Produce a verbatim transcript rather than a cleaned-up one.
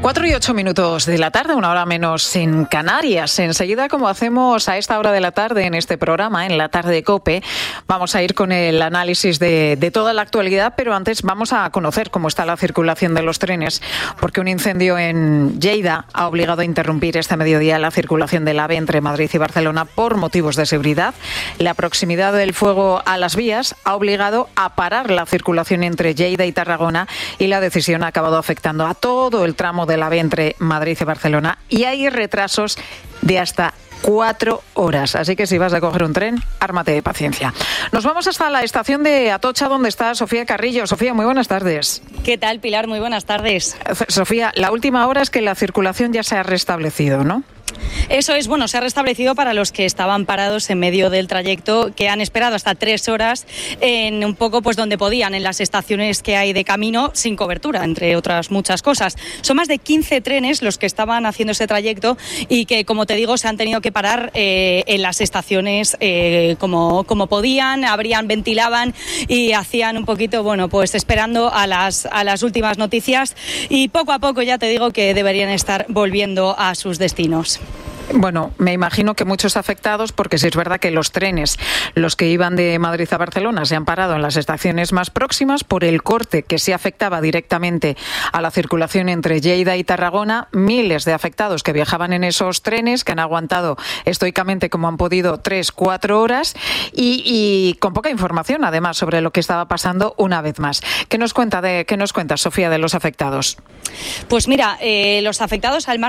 Cuatro y ocho minutos de la tarde, una hora menos en Canarias. Enseguida, como hacemos a esta hora de la tarde en este programa, en la tarde COPE, vamos a ir con el análisis de, de toda la actualidad, pero antes vamos a conocer cómo está la circulación de los trenes, porque un incendio en Lleida ha obligado a interrumpir este mediodía la circulación del AVE entre Madrid y Barcelona por motivos de seguridad. La proximidad del fuego a las vías ha obligado a parar la circulación entre Lleida y Tarragona y la decisión ha acabado afectando a todo el tramo del AVE entre Madrid y Barcelona, y hay retrasos de hasta cuatro horas. Así que si vas a coger un tren, ármate de paciencia. Nos vamos hasta la estación de Atocha, donde está Sofía Carrillo. Sofía, muy buenas tardes. ¿Qué tal, Pilar? Muy buenas tardes. Sofía, la última hora es que la circulación ya se ha restablecido, ¿no? Eso es, bueno, se ha restablecido para los que estaban parados en medio del trayecto, que han esperado hasta tres horas en un poco pues donde podían, en las estaciones que hay de camino, sin cobertura, entre otras muchas cosas. Son más de quince trenes los que estaban haciendo ese trayecto y que, como te digo, se han tenido que parar eh, en las estaciones eh, como, como podían, abrían, ventilaban y hacían un poquito, bueno, pues esperando a las, a las últimas noticias, y poco a poco ya te digo que deberían estar volviendo a sus destinos. Bueno, me imagino que muchos afectados, porque sí es verdad que los trenes, los que iban de Madrid a Barcelona, se han parado en las estaciones más próximas por el corte que sí afectaba directamente a la circulación entre Lleida y Tarragona. Miles de afectados que viajaban en esos trenes, que han aguantado estoicamente como han podido tres, cuatro horas y, y con poca información además sobre lo que estaba pasando una vez más. ¿Qué nos cuenta, de, qué nos cuenta Sofía, de los afectados? Pues mira, eh, los afectados al